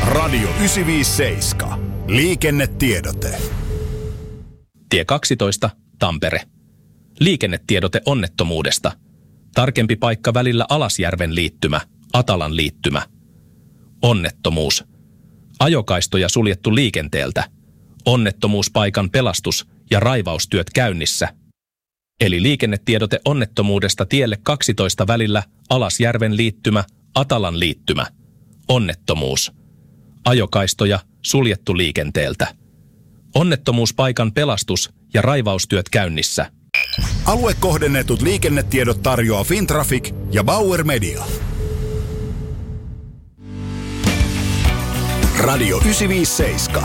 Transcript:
Radio 957. Liikennetiedote. Tie 12, Tampere. Liikennetiedote onnettomuudesta. Tarkempi paikka välillä Alasjärven liittymä, Atalan liittymä. Onnettomuus. Ajokaistoja suljettu liikenteeltä. Onnettomuuspaikan pelastus- ja raivaustyöt käynnissä. Eli liikennetiedote onnettomuudesta tielle 12 välillä Alasjärven liittymä, Atalan liittymä. Onnettomuus. Ajokaistoja suljettu liikenteeltä. Onnettomuuspaikan pelastus- ja raivaustyöt käynnissä. Aluekohdennetut liikennetiedot tarjoaa Fintraffic ja Bauer Media. Radio 957.